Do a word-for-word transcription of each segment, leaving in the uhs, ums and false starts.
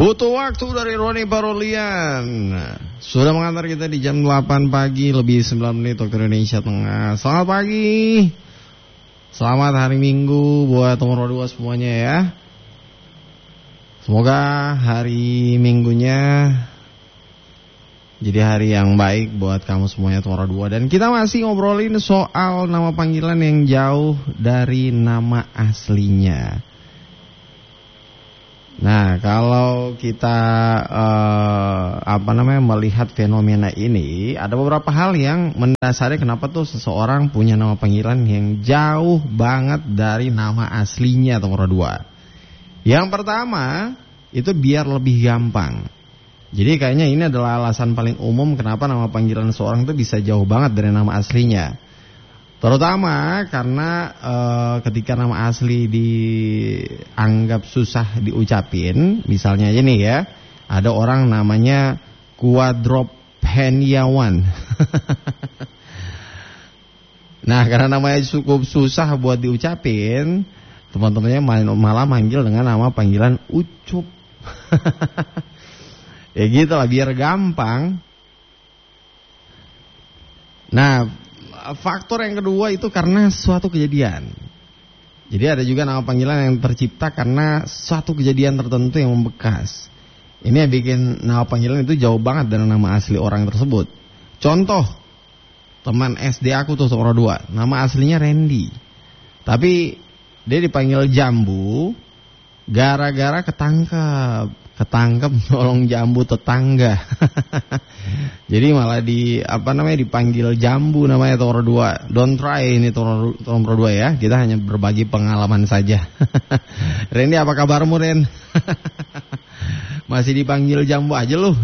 Butuh waktu dari Roni Parolian. Sudah mengantar kita di jam delapan pagi lebih sembilan menit waktu Indonesia Tengah. Selamat pagi. Selamat hari Minggu buat nomor dua semuanya ya. Semoga hari Minggunya jadi hari yang baik buat kamu semuanya nomor dua. Dan kita masih ngobrolin soal nama panggilan yang jauh dari nama aslinya. Nah, kalau kita uh, apa namanya melihat fenomena ini, ada beberapa hal yang mendasari kenapa tuh seseorang punya nama panggilan yang jauh banget dari nama aslinya nomor dua. Yang pertama, itu biar lebih gampang. Jadi kayaknya ini adalah alasan paling umum kenapa nama panggilan seseorang itu bisa jauh banget dari nama aslinya. Terutama karena e, ketika nama asli dianggap susah diucapin, misalnya aja nih ya, ada orang namanya Quadropeniawan. Nah, karena namanya cukup susah buat diucapin, teman-temannya malah manggil dengan nama panggilan Ucup. Ya gitu lah, biar gampang. Nah, faktor yang kedua itu karena suatu kejadian. Jadi ada juga nama panggilan yang tercipta karena suatu kejadian tertentu yang membekas. Ini yang bikin nama panggilan itu jauh banget dari nama asli orang tersebut. Contoh, teman S D aku tuh nomor dua, nama aslinya Randy. Tapi dia dipanggil Jambu gara-gara ketangkep. Ketangkep nolong jambu tetangga. Jadi malah di apa namanya dipanggil Jambu namanya nomor dua. Don't try ini nomor dua ya. Kita hanya berbagi pengalaman saja. Randy, apa kabarmu Ren? Masih dipanggil Jambu aja lu.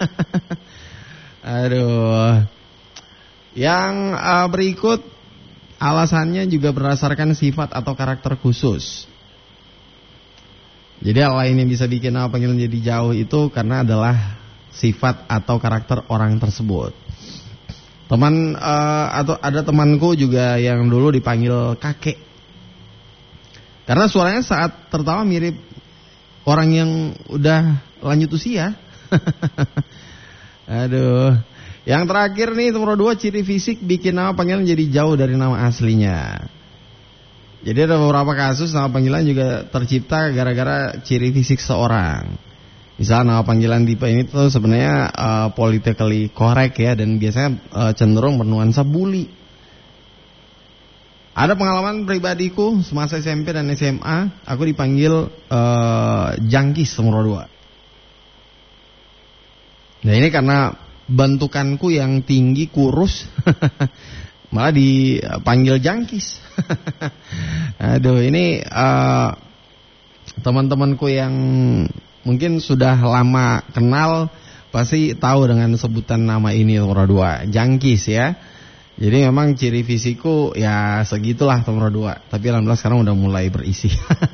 Aduh. Yang uh, berikut alasannya juga berdasarkan sifat atau karakter khusus. Jadi hal lain yang bisa bikin nama panggilan jadi jauh itu karena adalah sifat atau karakter orang tersebut. Teman uh, atau ada temanku juga yang dulu dipanggil kakek. Karena suaranya saat tertawa mirip orang yang udah lanjut usia. Aduh. Yang terakhir nih nomor dua, ciri fisik bikin nama panggilan jadi jauh dari nama aslinya. Jadi ada beberapa kasus nama panggilan juga tercipta gara-gara ciri fisik seorang. Misalnya nama panggilan tipe ini tuh sebenarnya uh, politically correct ya, dan biasanya uh, cenderung bernuansa bully. Ada pengalaman pribadiku semasa S M P dan S M A, aku dipanggil uh, jangkis nomor dua. Nah ini karena bentukanku yang tinggi kurus. Malah dipanggil jangkis. Aduh, ini uh, teman-temanku yang mungkin sudah lama kenal pasti tahu dengan sebutan nama ini nomor dua, jangkis ya. Jadi memang ciri fisikku ya segitulah nomor dua. Tapi alhamdulillah sekarang udah mulai berisi.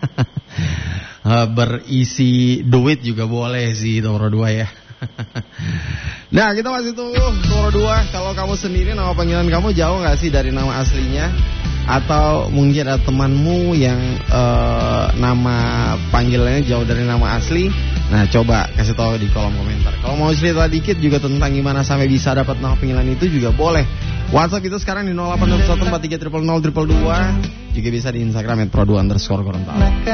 Berisi duit juga boleh sih nomor dua ya. Nah, kita masih tunggu nomor dua. Kalau kamu sendiri nama panggilan kamu jauh gak sih dari nama aslinya? Atau mungkin ada temanmu yang uh, nama panggilannya jauh dari nama asli? Nah, coba kasih tahu di kolom komentar. Kalau mau cerita dikit juga tentang gimana sampai bisa dapat nama panggilan itu juga boleh. WhatsApp itu sekarang di nol delapan nol satu empat tiga nol nol nol nol dua. Juga bisa di Instagram at pro dua underscore Gorontalo.